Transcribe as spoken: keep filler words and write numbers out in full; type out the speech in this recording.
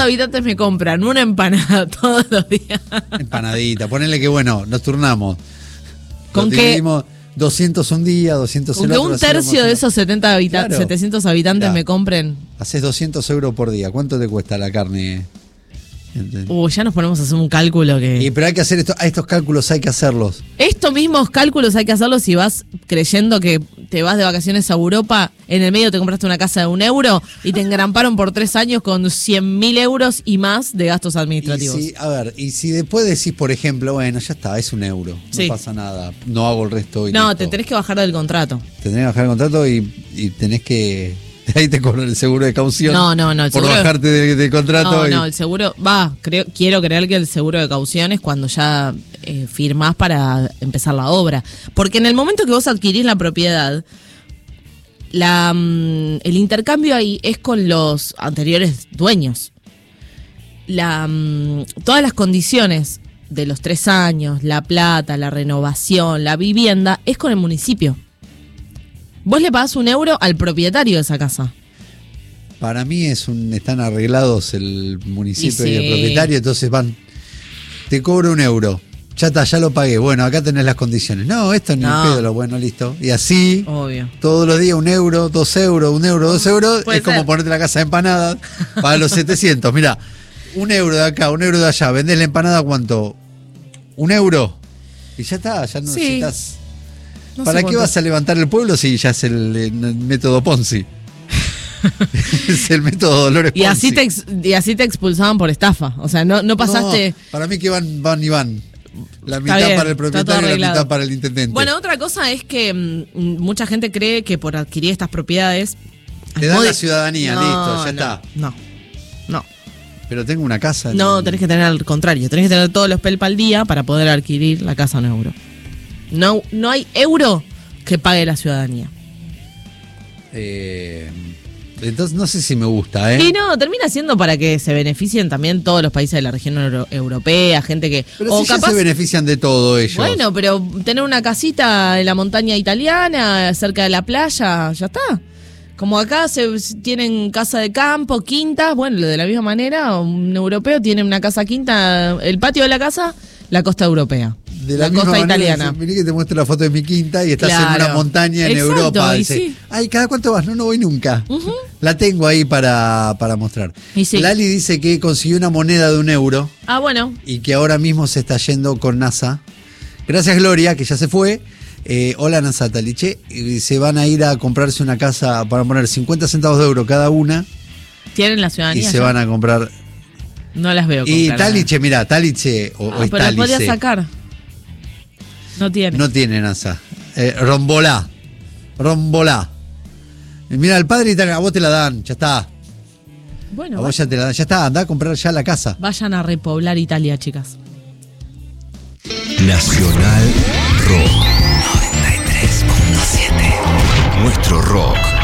habitantes me compran una empanada todos los días. Empanadita, ponele que bueno, nos turnamos. ¿Con Nos qué? dividimos doscientos un día, doscientos Con el que otro. un hacemos tercio una- de esos setenta habita- Claro. setecientos habitantes Mirá. me compren. Haces doscientos euros por día. ¿Cuánto te cuesta la carne? Uh, ya nos ponemos a hacer un cálculo que... Y pero hay que hacer esto, a estos cálculos hay que hacerlos. Estos mismos cálculos hay que hacerlos si vas creyendo que te vas de vacaciones a Europa, en el medio te compraste una casa de un euro y te engramparon por tres años con cien mil euros y más de gastos Y administrativos. si, a ver, y si después decís, por ejemplo, bueno, ya está, es un euro, Sí. no pasa nada, no hago el resto. Y No, listo. te tenés que bajar del contrato. Te tenés que bajar el contrato y, y tenés que... Ahí te cobran el seguro de caución. No, no, no, el por seguro- bajarte del de contrato. No, y- no, el seguro, va, creo, quiero creer que el seguro de caución es cuando ya eh, firmás para empezar la obra. Porque en el momento que vos adquirís la propiedad, la, mm, el intercambio ahí es con los anteriores dueños. La, mm, todas las condiciones de los tres años, la plata, la renovación, la vivienda, es con el municipio. Vos le pagás un euro al propietario de esa casa. Para mí es un, están arreglados el municipio Y y, sí. el propietario, entonces van, te cobro un euro. Ya está, ya lo pagué. Bueno, acá tenés las condiciones. No, esto ni No. un pedo, lo bueno, listo. Y así, Obvio. todos los días un euro, dos euros, un euro, dos euros. Puede Es como ser. ponerte la casa de empanadas para los setecientos. Mirá, un euro de acá, un euro de allá. ¿Vendés la empanada cuánto? ¿Un euro? Y ya está, ya no Sí. necesitas... No sé ¿Para qué cuánto. vas a levantar el pueblo si ya es el, el método Ponzi? Es el método Dolores Ponzi. Y así te ex- y así te expulsaban por estafa. O sea, no, no pasaste. No, para mí que van, van y van. La Está mitad bien, para el está todo propietario y la arreglado. mitad para el intendente. Bueno, otra cosa es que mm, mucha gente cree que por adquirir estas propiedades. Te dan Modi- la ciudadanía, No, listo, ya no, está. No, no. Pero tengo una casa. en- No, tenés que tener al contrario. Tenés que tener todos los pelpa al día para poder adquirir la casa a un euro. No, no hay euro que pague la ciudadanía. Eh, entonces no sé si me gusta, ¿eh? Y no, termina siendo para que se beneficien también todos los países de la región euro- europea, gente que... Pero o si ya capaz, se benefician de todo ellos. bueno, pero tener una casita en la montaña italiana, cerca de la playa, ya está. Como acá se tienen casa de campo, quintas, bueno, de la misma manera, un europeo tiene una casa quinta, el patio de la casa, la costa europea. De la, la misma costa manera, italiana. Vení que te muestro la foto de mi quinta y estás en Claro. una montaña en Exacto, Europa. y Dice, sí. ay, ¿cada cuánto vas? No, no voy nunca. La tengo ahí para, para mostrar. Y sí. Lali dice que consiguió una moneda de un euro Ah, bueno, y que ahora mismo se está yendo con NASA. Gracias, Gloria, que ya se fue. Eh, hola, NASA Taliche. Y se van a ir a comprarse una casa para poner cincuenta centavos de euro cada una tienen la y ciudadanía. se ya. van a comprar. No las veo. con Y cara. Taliche, mira, Taliche o, Ah, o es pero las podría Talice. sacar. No tiene. No tiene NASA. Eh, rombolá. Rombolá. Y mira, el padre italiano, a vos te la dan, ya está. Bueno, A vos ya te la dan, ya está, andá a comprar ya la casa. vayan a repoblar Italia, chicas. Nacional Rock noventa y tres punto siete. Nuestro rock.